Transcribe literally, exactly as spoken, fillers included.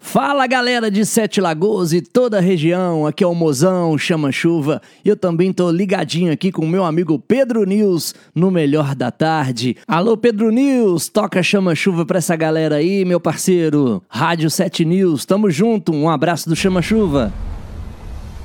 Fala galera de Sete Lagoas e toda a região, aqui é o Mozão, Chama Chuva. Eu também tô ligadinho aqui com o meu amigo Pedro News no Melhor da Tarde. Alô Pedro News, toca Chama Chuva pra essa galera aí, meu parceiro. Rádio Sete News, tamo junto, um abraço do Chama Chuva.